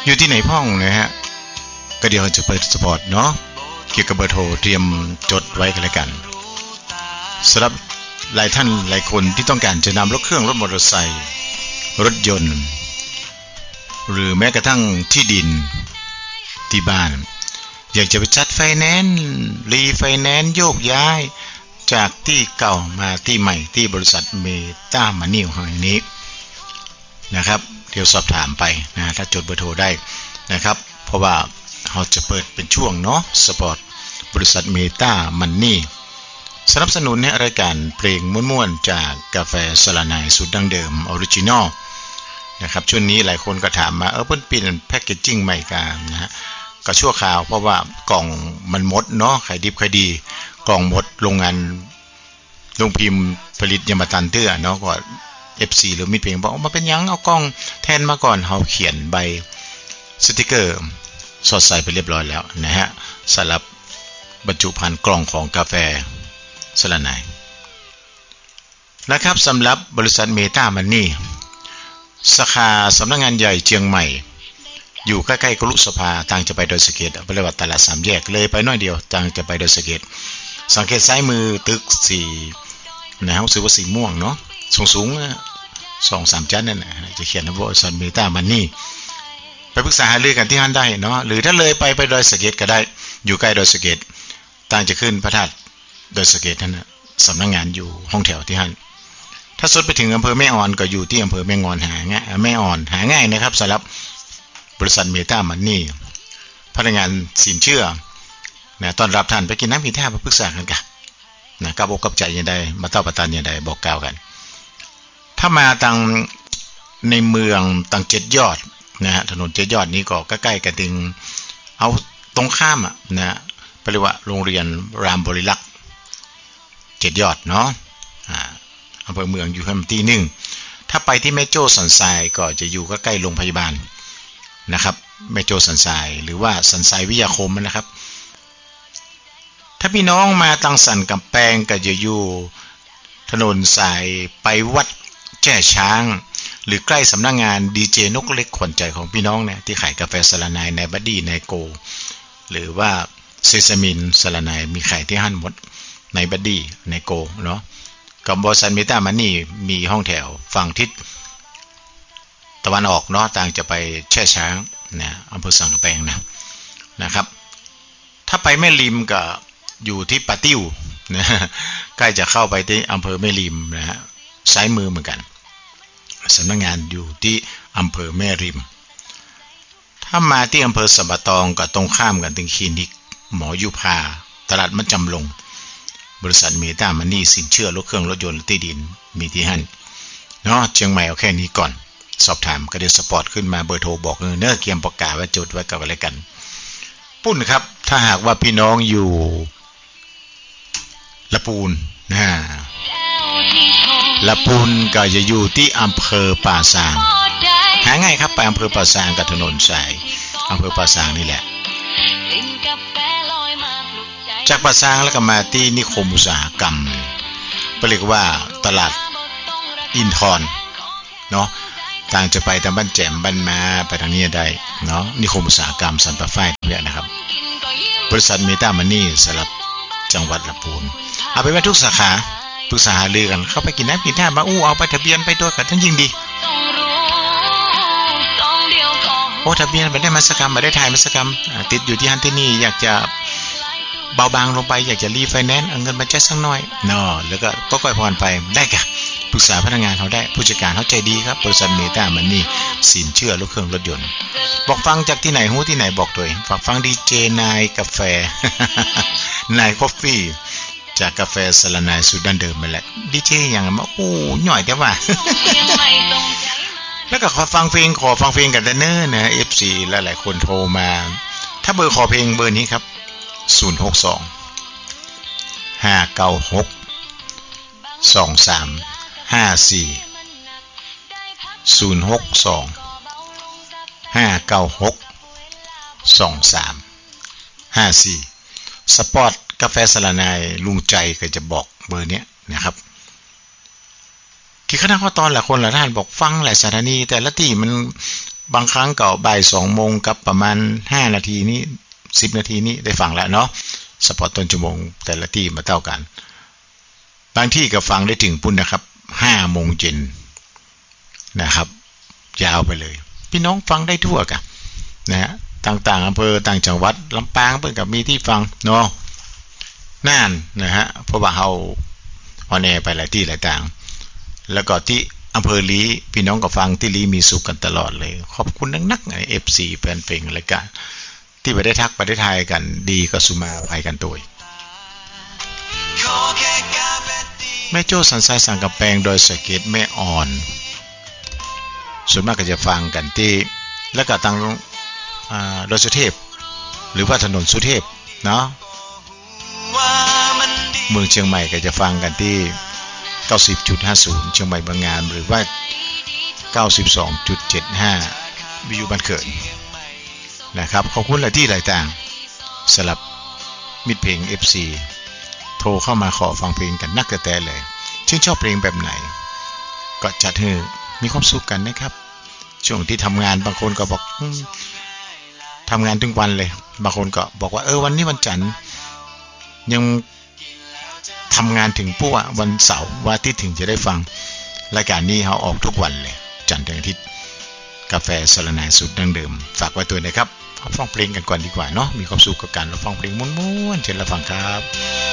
อยู่ที่ไหนพ่องนะฮะก็เดี๋ยวจะเปิดสปอร์ตเนาะเกี่ยวกับเบอร์โทรเตรียมจดไว้กันเลยกันสำหรับหลายท่านหลายคนที่ต้องการจะนำรถเครื่องรถมอเตอร์ไซค์รถยนต์หรือแม้กระทั่งที่ดินที่บ้านอยากจะไปจัดไฟแนนซ์รีไฟแนนซ์โยกย้ายจากที่เก่ามาที่ใหม่ที่บริษัทเมตามันนี่ของนี้นะครับเดี๋ยวสอบถามไปนะถ้าจดเบอร์โทรได้นะครับเพราะว่าเราจะเปิดเป็นช่วงเนาะสปอร์ตบริษัทเมตามันนี่สนับสนุนในรายการเพลงม่วนๆจากกาแฟสลาไนสูตรดั้งเดิมออริจินอลนะครับช่วงนี้หลายคนก็ถามมาเพิ่นเปลี่ยนแพ็คเกจจิ้งใหม่กันนะฮะก็ชั่วคราวเพราะว่ากล่องมันหมดเนาะขายดิบขายดีกล่องหมดโรงงานโรงพิมพ์ผลิตยมาตันเตื้อเนาะก็ FC หรือมิตรเพลงบอกมาเป็นยังเอากล้องแทนมาก่อนเฮาเขียนใบสติกเกอร์สอดใส่ไปเรียบร้อยแล้วนะฮะสำหรับบรรจุภัณฑ์กล่องของกาแฟสลาไนนะครับสำหรับบริษัทเมตามันนี่สาขาสำนักงานใหญ่เชียงใหม่อยู่ใกล้ๆกรุสภาทางจะไปดอยสะเก็ดบริเวณตลาดสามแยกเลยไปน้อยเดียวทางจะไปดอยสะเก็ดสังเกตซ้ายมือตึก4นะรู้สึกว่าสีม่วงเนาะสูงๆ 2-3 ชั้นนั่นน่ะจะเขียนว่าบริษัทเมตามันนี่ไปปรึกษาหารือกันที่นั่นได้เนาะหรือถ้าเลยไปดอยสะเก็ดก็ได้อยู่ใกล้ดอยสะเก็ดต่างจะขึ้นพระธาตุดอยสะเก็ดนั่นน่ะสำนักงานอยู่ห้องแถวที่นั่นถ้าสุดไปถึงอำเภอแม่อ่อนก็อยู่ที่อำเภอแม่งอนหาง่ายแม่อ่อนหาง่ายนะครับสำหรับบริษัทเมตามันนี่พนักงานสินเชื่อนะต้อนรับท่านไปกินน้ำกินท่าไปปรึกษากันกันนะกับอกกับใจยังได้มาเต้าประตานยังได้บอกกล่าวกันถ้ามาทางในเมืองทาง7 ยอดนะฮะถนน7 ยอดนี้ก็ใกล้ๆกันถึงเอาตรงข้ามอ่ะนะเรียกว่าโรงเรียนรามบริลักษ์7 ยอดเนาะอำเภอเมืองอยู่แค่ตีหนึ่งถ้าไปที่แม่โจ้สันทรายก็จะอยู่ใกล้ๆโรงพยาบาลนะครับแม่โจ้สันทรายหรือว่าสันทรายวิทยาคมนะครับถ้าพี่น้องมาทางสันกำแพงก็จะอยู่ถนนสายไปวัดแจ้ช้างหรือใกล้สำนักงานดีเจนกเล็กขวัญใจของพี่น้องเนี่ยที่ขายกาแฟสลาไนในบัดดี้ในโกหรือว่าเซซามินสลาไนมีขายที่ห้างหมดในบัดดี้ในโกเนาะกับบริษัทเมตามันนี่มีห้องแถวฝั่งทิศตะวันออกเนาะต่างจะไปแช่ช้างนะอำเภอสังกะแปงนะครับถ้าไปแม่ริมก็อยู่ที่ปะติ้วนะใกล้จะเข้าไปที่อำเภอแม่ริมนะฮะซ้ายมือเหมือนกันสำนักงานอยู่ที่อำเภอแม่ริมถ้ามาที่อำเภอสัมปะตองก็ตรงข้ามกันถึงคลินิกหมอยุพาตลาดมัดจำลงบริษัทเมตามันนี่สินเชื่อรถเครื่องรถยนต์ที่ดินมีที่หั่นเนาะเชียงใหม่เอาแค่นี้ก่อนสอบถามก็ได้สปอร์ตขึ้นมาเบอร์โทรบอกเนอเกียมประกาศไว้จดไว้กับอะไรกันปุ้นครับถ้าหากว่าพี่น้องอยู่ละปูนละปูนก็จะอยู่ที่อำเภอป่าซางหาง่ายครับไปอำเภอป่าซางกับถนนสายอำเภอป่าซางนี่แหละจากป่าซางแล้วก็มาที่นิคมอุตสาหกรรมเรียกว่าตลาดอินทรเนาะต่างจะไปทางบ้านแจ่มบ้านมาไปทางนี้ได้เนาะนิคมอุตสาหกรรมสันป่าฝ้ายเนี่ยนะครับบริษัทเมตามันนี่สำหรับจังหวัดลำพูนเอาไปไว้ทุกสาขาปรึกษาหารือกันเข้าไปกินน้ำกินท่ามาเอาไปทะเบียนไปด้วยกันทั้งยิ่งดีโอ้ทะเบียนไปได้มัสกรรมมาได้ถ่ายมัสกรรมติดอยู่ที่ฮันที่นี่อยากจะเบาบางลงไปอยากจะรีไฟแนนซ์เอาเงินมาแจ้สักหน่อยเนาะแล้วก็ค่อยๆผ่อนไปได้ค่ะปรึกษาพนักงานเขาได้ผู้จัดการเขาใจดีครับบริษัทเมตามันนี่สินเชื่อรถเครื่องรถยนต์บอกฟังจากที่ไหนหูที่ไหนบอกตัวเองฝากฟังดีเจนายกาแฟ นายกาแฟจากกาแฟสลาไนสูตรดั้งเดิมมาแหละดีเจอย่างมาหน่อยแต่ว่า แล้วก็ขอฟังเพลงกันเน้อนะ FC หลายๆคนโทรมาถ้าเบอร์ขอเพลงเบอร์นี้ครับ062 596 2354 062 596 2354สปอร์ตกาแฟสลาไนลุงใจก็จะบอกเบอร์นี้นะครับที่คณะข้อตอนหลายคนหลายท่านบอกฟังหลายสถานีแต่ละที่มันบางครั้งก็บ่าย2 โมงกับประมาณ5 นาทีนี้10 นาทีนี้ได้ฟังแล้วเนาะสปอตต้นชั่วโมงแต่ละที่มาเท่ากันบางที่ก็ฟังได้ถึงปุ่นนะครับ5 โมงเย็นนะครับยาวไปเลยพี่น้องฟังได้ทั่วกันนะฮะต่างๆอำเภอต่างจังหวัดลำปางเพิ่นก็มีที่ฟังเนาะน่านนะฮะเพราะว่าเฮาออนแอร์ไปหลายที่หลายต่างแล้วก็ที่อำเภอลีพี่น้องก็ฟังที่ลีมีสุขกันตลอดเลยขอบคุณนักๆ FC แฟนเพลงรายการที่ไปได้ทักไปได้ทายกันดีก็สุมาไปกันโดยแม่โจ้สันทรายสังกะแปงโดยสเก็ตแม่อ่อนส่วนมากก็จะฟังกันที่แล้วก็ทางดอยสุเทพหรือว่าถนนสุเทพเนาะเมืองเชียงใหม่ก็จะฟังกันที่ 90.50 เชียงใหม่บางงามหรือว่า 92.75 วิวบ้านเกิดนะครับขอบคุณหลายที่หลายต่างสำหรับมิตรเพลง FC โทรเข้ามาขอฟังเพลงกันนักแต่เลยชื่นชอบเพลงแบบไหนก็จัดให้มีความสุขกันนะครับช่วงที่ทำงานบางคนก็บอกทำงานถึงวันเลยบางคนก็บอกว่าวันนี้วันจันทร์ยังทำงานถึงปุ๊บวันเสาร์วันอาทิตย์ถึงจะได้ฟังรายการนี้เขาออกทุกวันเลยจันทร์ถึงอาทิตย์กาแฟสรนายสุดดั้งเดิมฝากไว้ตัวนะครับฟังเพลงกันก่อนดีกว่าเนาะมีความสุขกับการรับฟังเพลงม้วนๆเชิญรับฟังครับ